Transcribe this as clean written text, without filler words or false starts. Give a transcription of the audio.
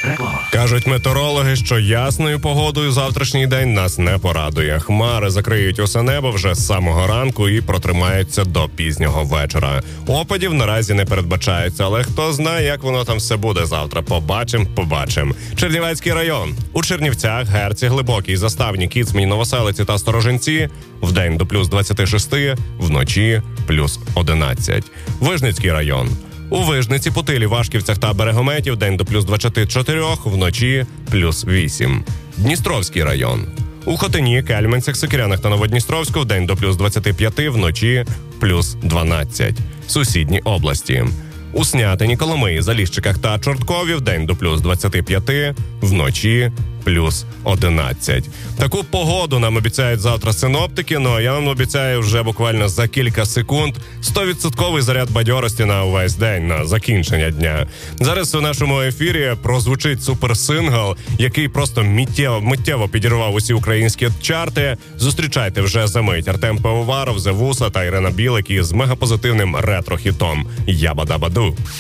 Кажуть метеорологи, що ясною погодою завтрашній день нас не порадує. Хмари закриють усе небо вже з самого ранку і протримаються до пізнього вечора. Опадів наразі не передбачається, але хто знає, як воно там все буде завтра. Побачим. Чернівецький район. У Чернівцях, Герці, Глибокій, Заставні, Кіцмань, Новоселиці та Сторожинці вдень до плюс 26, вночі плюс 11. Вижницький район. У Вижниці, Путилі, Вашківцях та Берегометі вдень до плюс 24, вночі плюс 8. Дністровський район. У Хотині, Кельменцях, Сокирянах та Новодністровську вдень до плюс 25, вночі плюс 12. Сусідні області. У Снятині, Коломиї, Заліщиках та Чорткові вдень до плюс 25, вночі плюс 11. Таку погоду нам обіцяють завтра синоптики, но я вам обіцяю вже буквально за кілька секунд 100% заряд бадьорості на увесь день, на закінчення дня. Зараз у нашому ефірі прозвучить суперсингл, який просто миттєво підірвав усі українські чарти. Зустрічайте вже за мить. Артем Пивоваров, Зевуса та Ірина Білик із мегапозитивним ретро-хітом «Ябадабаду».